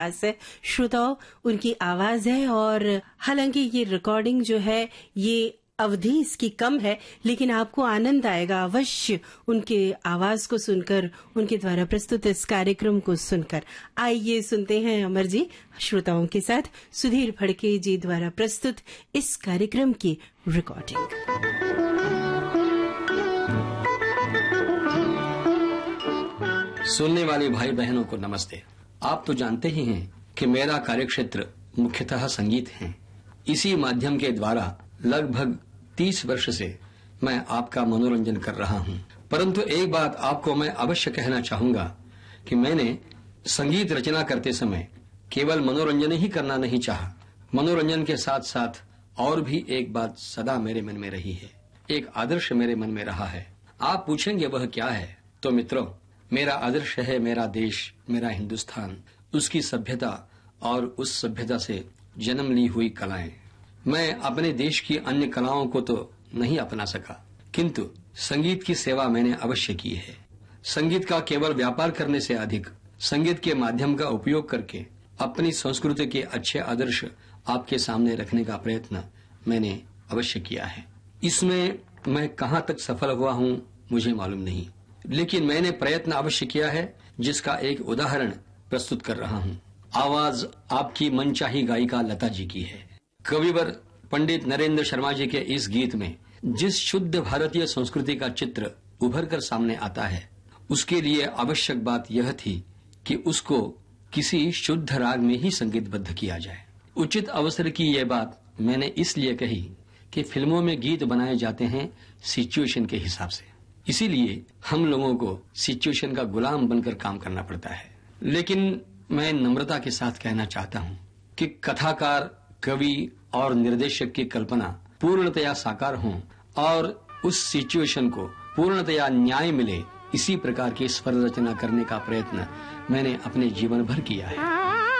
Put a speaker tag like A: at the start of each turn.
A: है श्रोताओं, उनकी आवाज है। और हालांकि ये रिकॉर्डिंग जो है ये अवधि इसकी कम है, लेकिन आपको आनंद आएगा अवश्य उनके आवाज को सुनकर, उनके द्वारा प्रस्तुत इस कार्यक्रम को सुनकर। आइए सुनते हैं अमर जी श्रोताओं के साथ सुधीर फड़के जी द्वारा प्रस्तुत इस कार्यक्रम की रिकॉर्डिंग।
B: सुनने वाले भाई बहनों को नमस्ते। आप तो जानते ही हैं कि मेरा कार्यक्षेत्र मुख्यतः संगीत है। इसी माध्यम के द्वारा लगभग 30 वर्ष से मैं आपका मनोरंजन कर रहा हूं। परंतु एक बात आपको मैं अवश्य कहना चाहूंगा कि मैंने संगीत रचना करते समय केवल मनोरंजन ही करना नहीं चाहा। मनोरंजन के साथ साथ और भी एक बात सदा मेरे मन में रही है, एक आदर्श मेरे मन में रहा है। आप पूछेंगे वह क्या है? तो मित्रों, मेरा आदर्श है मेरा देश, मेरा हिंदुस्तान, उसकी सभ्यता और उस सभ्यता से जन्म ली हुई कलाएं। मैं अपने देश की अन्य कलाओं को तो नहीं अपना सका, किंतु संगीत की सेवा मैंने अवश्य की है। संगीत का केवल व्यापार करने से अधिक संगीत के माध्यम का उपयोग करके अपनी संस्कृति के अच्छे आदर्श आपके सामने रखने का प्रयत्न मैंने अवश्य किया है। इसमें मैं कहां तक सफल हुआ हूं मुझे मालूम नहीं, लेकिन मैंने प्रयत्न अवश्य किया है, जिसका एक उदाहरण प्रस्तुत कर रहा हूं। आवाज आपकी मनचाही गायिका लता जी की है। कविवर पंडित नरेंद्र शर्मा जी के इस गीत में जिस शुद्ध भारतीय संस्कृति का चित्र उभर कर सामने आता है, उसके लिए आवश्यक बात यह थी कि उसको किसी शुद्ध राग में ही संगीतबद्ध किया जाए। उचित अवसर की यह बात मैंने इसलिए कही कि फिल्मों में गीत बनाए जाते हैं सिचुएशन के हिसाब से, इसीलिए हम लोगों को सिचुएशन का गुलाम बनकर काम करना पड़ता है। लेकिन मैं नम्रता के साथ कहना चाहता हूं कि कथाकार, कवि और निर्देशक की कल्पना पूर्णतया साकार हों और उस सिचुएशन को पूर्णतया न्याय मिले, इसी प्रकार की स्वर रचना करने का प्रयत्न मैंने अपने जीवन भर किया है।